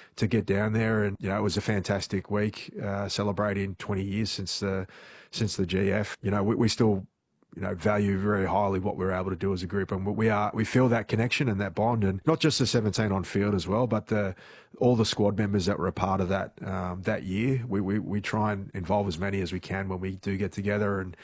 to get down there. And, it was a fantastic week, celebrating 20 years since the GF. We still, value very highly what we're able to do as a group, and we feel that connection and that bond, and not just the 17 on field as well, but all the squad members that were a part of that that year. We try and involve as many as we can when we do get together, and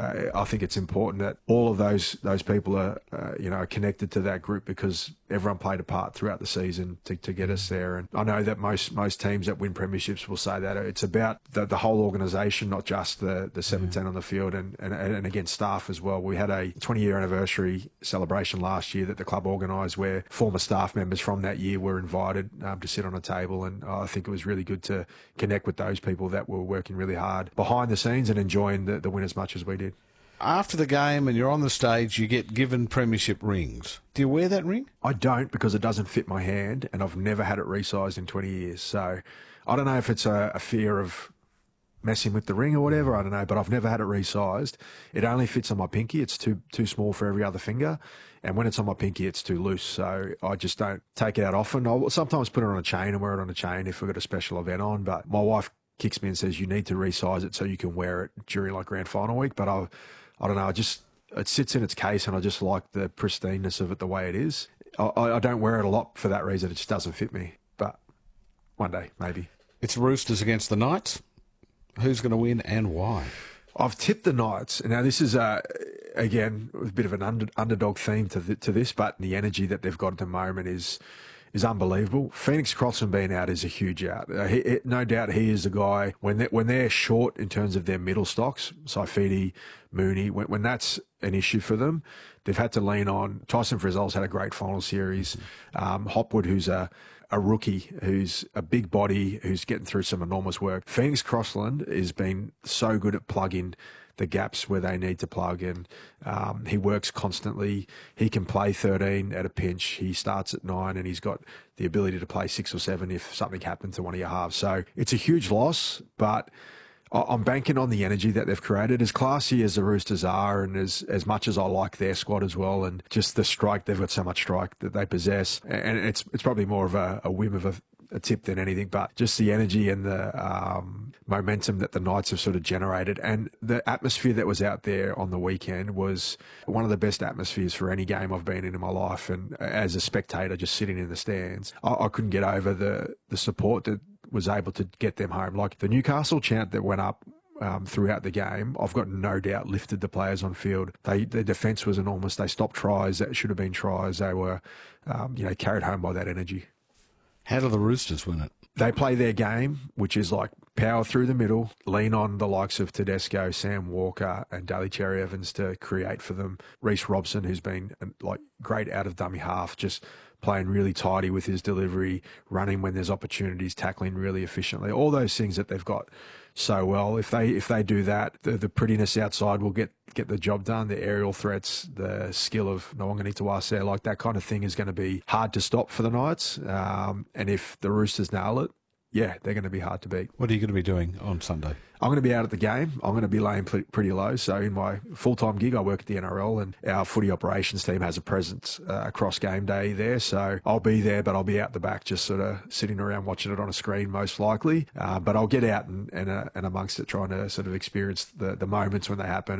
I think it's important that all of those people are connected to that group, because everyone played a part throughout the season to get us there. And I know that most teams that win premierships will say that it's about the whole organisation, not just the 17 on the field, and again staff as well. We had a 20-year anniversary celebration last year that the club organised, where former staff members from that year were invited to sit on a table, and I think it was really good to connect with those people that were working really hard behind the scenes and enjoying the win as much as we did. After the game and you're on the stage, you get given premiership rings. Do you wear that ring? I don't, because it doesn't fit my hand, and I've never had it resized in 20 years. So I don't know if it's a fear of messing with the ring or whatever, I don't know, but I've never had it resized. It only fits on my pinky. It's too small for every other finger, and when it's on my pinky, it's too loose, so I just don't take it out often. I'll sometimes put it on a chain and wear it on a chain if we've got a special event on, but my wife kicks me and says you need to resize it so you can wear it during like grand final week. But I don't know, it sits in its case, and I just like the pristineness of it the way it is. I don't wear it a lot for that reason. It just doesn't fit me, but one day maybe. It's Roosters against the Knights. Who's going to win and why? I've tipped the Knights. Now, this is, again, a bit of an underdog theme to this, but the energy that they've got at the moment is unbelievable. Phoenix Crossland being out is a huge out. No doubt he is the guy, when they're short in terms of their middle stocks, Saifiti, Mooney, when that's an issue for them, they've had to lean on. Tyson Frizzell's had a great final series. Hopwood, who's a rookie, who's a big body, who's getting through some enormous work. Phoenix Crossland has been so good at plugging the gaps where they need to plug, and he works constantly. He can play 13 at a pinch. He starts at 9, and he's got the ability to play 6 or 7 if something happened to one of your halves. So it's a huge loss, but I'm banking on the energy that they've created. As classy as the Roosters are, and as much as I like their squad as well, and just the strike, they've got so much strike that they possess, and it's probably more of a whim of a tip than anything, but just the energy and the momentum that the Knights have sort of generated, and the atmosphere that was out there on the weekend was one of the best atmospheres for any game I've been in my life. And as a spectator, just sitting in the stands, I couldn't get over the support that was able to get them home. Like the Newcastle chant that went up throughout the game, I've got no doubt lifted the players on field. Their defence was enormous. They stopped tries that should have been tries. They were, carried home by that energy. How do the Roosters win it? They play their game, which is like power through the middle, lean on the likes of Tedesco, Sam Walker and Daly Cherry Evans to create for them. Reece Robson, who's been like great out of dummy half, just playing really tidy with his delivery, running when there's opportunities, tackling really efficiently. All those things that they've got so well. If they do that, the prettiness outside will get the job done. The aerial threats, the skill of Nawaqanitawase, like that kind of thing is going to be hard to stop for the Knights. And if the Roosters nail it, yeah, they're going to be hard to beat. What are you going to be doing on Sunday? I'm going to be out at the game. I'm going to be laying pretty low. So in my full-time gig, I work at the NRL, and our footy operations team has a presence across game day there. So I'll be there, but I'll be out the back just sort of sitting around watching it on a screen most likely. But I'll get out and amongst it, trying to sort of experience the moments when they happen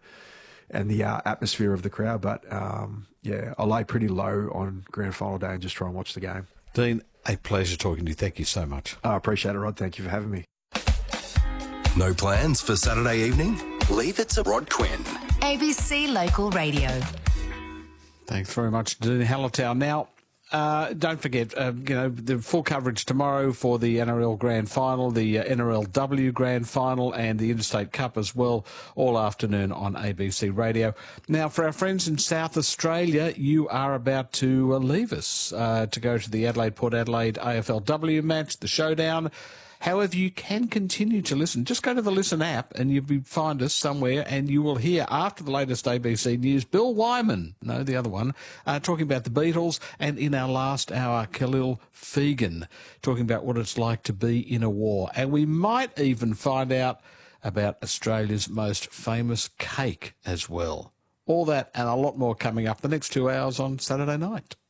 and the atmosphere of the crowd. But I'll lay pretty low on grand final day and just try and watch the game. Dean, a pleasure talking to you. Thank you so much. I appreciate it, Rod. Thank you for having me. No plans for Saturday evening? Leave it to Rod Quinn. ABC Local Radio. Thanks very much, Dean Hallertau. Now, don't forget, the full coverage tomorrow for the NRL Grand Final, the NRLW Grand Final and the Interstate Cup as well, all afternoon on ABC Radio. Now, for our friends in South Australia, you are about to leave us to go to the Adelaide-Port Adelaide AFLW match, the showdown. However, you can continue to listen. Just go to the Listen app and you'll find us somewhere, and you will hear, after the latest ABC news, Bill Wyman, no, the other one, talking about the Beatles, and in our last hour, Khalil Fegan, talking about what it's like to be in a war. And we might even find out about Australia's most famous cake as well. All that and a lot more coming up the next 2 hours on Saturday night.